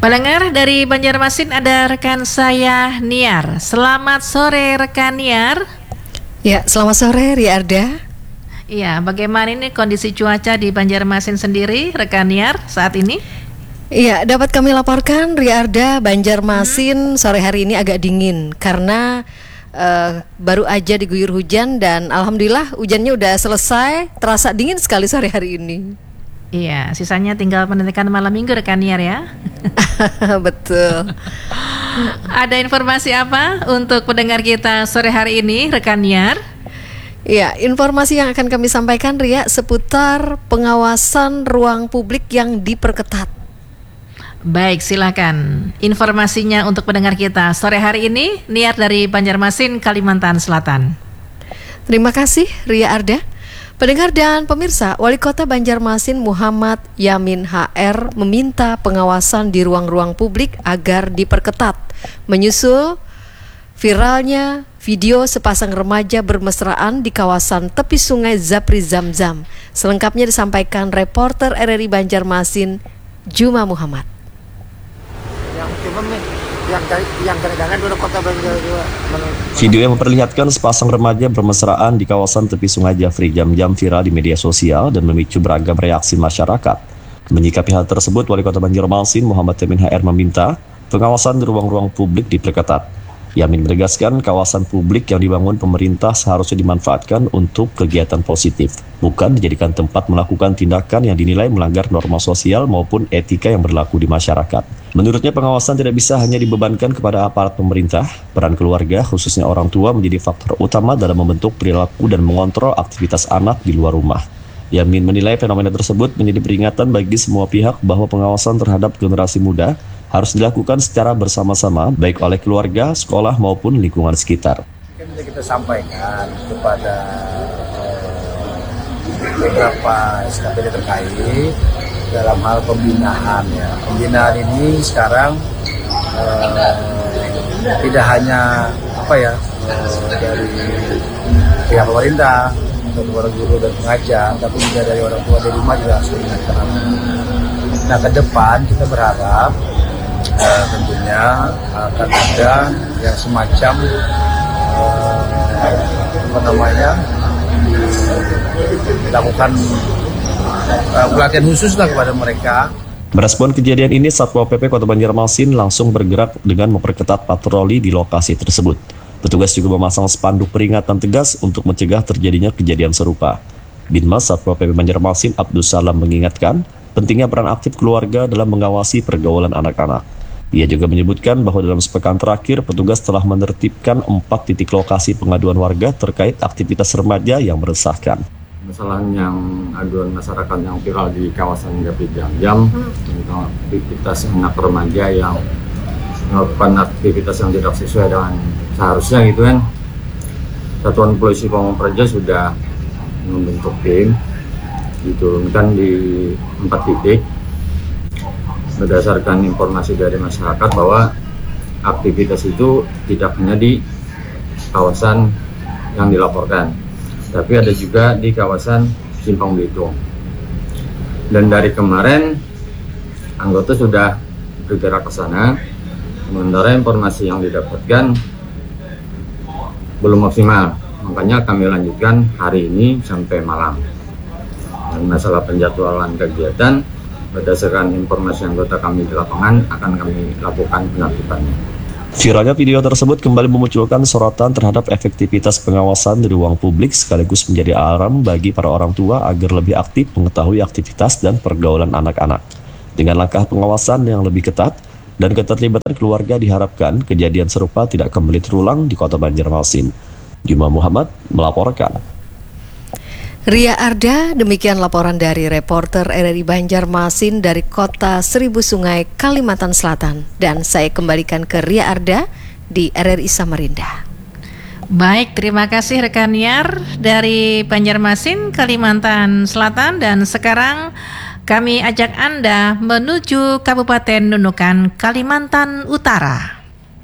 Pendengar dari Banjarmasin ada rekan saya Niar. Selamat sore rekan Niar. Ya, selamat sore Ria Arda. Iya, bagaimana ini kondisi cuaca di Banjarmasin sendiri rekan Niar saat ini? Iya, dapat kami laporkan Ria Arda, Banjarmasin sore hari ini agak dingin karena baru aja diguyur hujan dan alhamdulillah hujannya udah selesai, terasa dingin sekali sore hari ini. Iya, sisanya tinggal penantikan malam minggu rekan Niar ya. Betul. Ada informasi apa untuk pendengar kita sore hari ini rekan Niar? Ya, informasi yang akan kami sampaikan Ria seputar pengawasan ruang publik yang diperketat. Baik, silakan informasinya untuk pendengar kita sore hari ini. Niar dari Banjarmasin, Kalimantan Selatan. Terima kasih Ria Arda. Pendengar dan pemirsa, Wali Kota Banjarmasin Muhammad Yamin HR meminta pengawasan di ruang-ruang publik agar diperketat, menyusul viralnya video sepasang remaja bermesraan di kawasan tepi sungai Zapri Zamzam. Selengkapnya disampaikan reporter RRI Banjarmasin, Juma Muhammad. Video yang memperlihatkan sepasang remaja bermesraan di kawasan tepi sungai Zapri Zamzam viral di media sosial dan memicu beragam reaksi masyarakat. Menyikapi hal tersebut, Wali Kota Banjarmasin Muhammad Yamin HR meminta pengawasan di ruang-ruang publik diperketat. Yamin menegaskan kawasan publik yang dibangun pemerintah seharusnya dimanfaatkan untuk kegiatan positif, bukan dijadikan tempat melakukan tindakan yang dinilai melanggar norma sosial maupun etika yang berlaku di masyarakat. Menurutnya pengawasan tidak bisa hanya dibebankan kepada aparat pemerintah, peran keluarga khususnya orang tua menjadi faktor utama dalam membentuk perilaku dan mengontrol aktivitas anak di luar rumah. Yamin menilai fenomena tersebut menjadi peringatan bagi semua pihak bahwa pengawasan terhadap generasi muda harus dilakukan secara bersama-sama, baik oleh keluarga, sekolah, maupun lingkungan sekitar. Kita sampaikan kepada beberapa SKPD terkait dalam hal pembinaan. Ya. Pembinaan ini sekarang tidak hanya dari pihak pemerintah atau para guru dan pengajar, tapi juga dari orang tua di rumah juga harus diingatkan. Nah, ke depan kita berharap tentunya akan ada yang semacam dilakukan pelatihan khusus kepada mereka. Merespon kejadian ini, Satpol PP Kota Banjarmasin langsung bergerak dengan memperketat patroli di lokasi tersebut. Petugas juga memasang spanduk peringatan tegas untuk mencegah terjadinya kejadian serupa. Binmas Satpol PP Banjarmasin Abdul Salam mengingatkan pentingnya peran aktif keluarga dalam mengawasi pergaulan anak-anak. Ia juga menyebutkan bahwa dalam sepekan terakhir, petugas telah menertibkan 4 titik lokasi pengaduan warga terkait aktivitas remaja yang meresahkan. Masalah yang aduan masyarakat yang viral di kawasan Zapri Zamzam tentang aktivitas anak remaja yang melakukan aktivitas yang tidak sesuai dengan seharusnya gitu kan. Satuan Polisi Pamong Praja sudah membentuk tim diturunkan di 4 titik berdasarkan informasi dari masyarakat bahwa aktivitas itu tidak hanya di kawasan yang dilaporkan, tapi ada juga di kawasan Simpang Belitung. Dan dari kemarin anggota sudah bergerak ke sana, sementara informasi yang didapatkan belum maksimal, makanya kami lanjutkan hari ini sampai malam. Dan masalah penjadwalan kegiatan berdasarkan informasi anggota kami di lapangan akan kami lakukan penertibannya. Viralnya video tersebut kembali memunculkan sorotan terhadap efektivitas pengawasan di ruang publik sekaligus menjadi alarm bagi para orang tua agar lebih aktif mengetahui aktivitas dan pergaulan anak-anak. Dengan langkah pengawasan yang lebih ketat dan keterlibatan keluarga diharapkan kejadian serupa tidak kembali terulang di Kota Banjarmasin. Juma Muhammad melaporkan. Ria Arda, demikian laporan dari reporter RRI Banjarmasin dari Kota Seribu Sungai, Kalimantan Selatan. Dan saya kembalikan ke Ria Arda di RRI Samarinda. Baik, terima kasih rekan Niar dari Banjarmasin, Kalimantan Selatan. Dan sekarang kami ajak Anda menuju Kabupaten Nunukan, Kalimantan Utara.